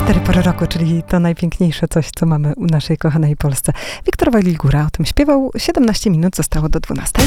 4 pory roku, czyli to najpiękniejsze coś, co mamy u naszej kochanej Polsce. Wiktor Wajligura o tym śpiewał. 17 minut zostało do 12.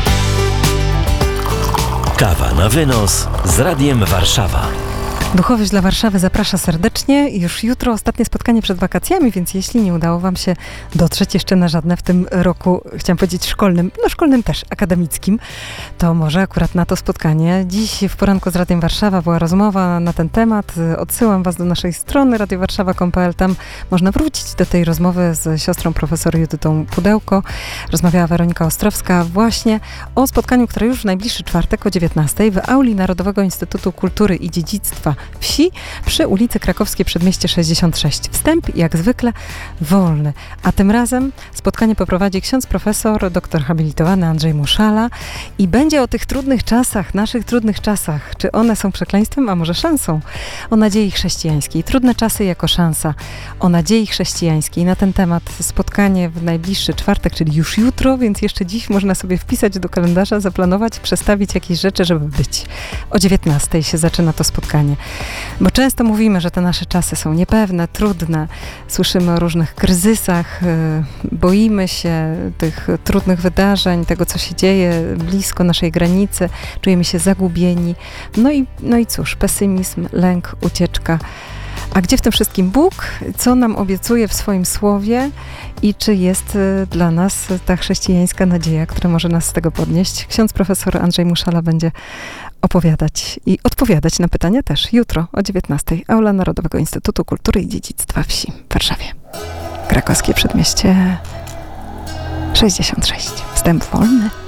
Kawa na wynos z Radiem Warszawa. Duchowość dla Warszawy zaprasza serdecznie. Już jutro ostatnie spotkanie przed wakacjami, więc jeśli nie udało wam się dotrzeć jeszcze na żadne w tym roku, chciałam powiedzieć szkolnym, no szkolnym też, akademickim, to może akurat na to spotkanie. Dziś w poranku z Radiem Warszawa była rozmowa na ten temat. Odsyłam was do naszej strony radiowarszawa.pl. Tam można wrócić do tej rozmowy z siostrą profesor Judytą Pudełko. Rozmawiała Weronika Ostrowska właśnie o spotkaniu, które już w najbliższy czwartek o 19:00 w auli Narodowego Instytutu Kultury i Dziedzictwa Wsi przy ulicy Krakowskiej Przedmieście 66. Wstęp jak zwykle wolny. A tym razem spotkanie poprowadzi ksiądz profesor, doktor habilitowany Andrzej Muszala i będzie o tych trudnych czasach, naszych trudnych czasach. Czy one są przekleństwem, a może szansą? O nadziei chrześcijańskiej. Trudne czasy jako szansa. O nadziei chrześcijańskiej. Na ten temat spotkanie w najbliższy czwartek, czyli już jutro, więc jeszcze dziś można sobie wpisać do kalendarza, zaplanować, przestawić jakieś rzeczy, żeby być. O 19:00 się zaczyna to spotkanie. Bo często mówimy, że te nasze czasy są niepewne, trudne. Słyszymy o różnych kryzysach, boimy się tych trudnych wydarzeń, tego, co się dzieje blisko naszej granicy. Czujemy się zagubieni. No i cóż, pesymizm, lęk, ucieczka. A gdzie w tym wszystkim Bóg? Co nam obiecuje w swoim słowie? I czy jest dla nas ta chrześcijańska nadzieja, która może nas z tego podnieść? Ksiądz profesor Andrzej Muszala będzie opowiadać i odpowiadać na pytania też jutro o 19:00. Aula Narodowego Instytutu Kultury i Dziedzictwa Wsi w Warszawie. Krakowskie Przedmieście 66. Wstęp wolny.